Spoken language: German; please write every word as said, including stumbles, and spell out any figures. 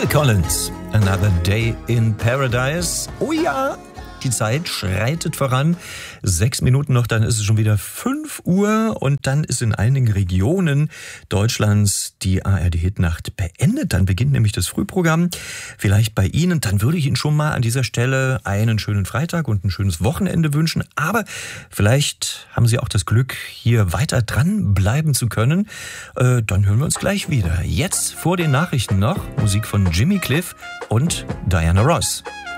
Phil Collins, Another Day in Paradise. Oh ja, die Zeit schreitet voran. Sechs Minuten noch, dann ist es schon wieder fünf Uhr und dann ist in einigen Regionen Deutschlands die A R D-Hitnacht beendet. Dann beginnt nämlich das Frühprogramm. Vielleicht bei Ihnen. Dann würde ich Ihnen schon mal an dieser Stelle einen schönen Freitag und ein schönes Wochenende wünschen. Aber vielleicht haben Sie auch das Glück, hier weiter dranbleiben zu können. Äh, dann hören wir uns gleich wieder. Jetzt vor den Nachrichten noch Musik von Jimmy Cliff und Diana Ross.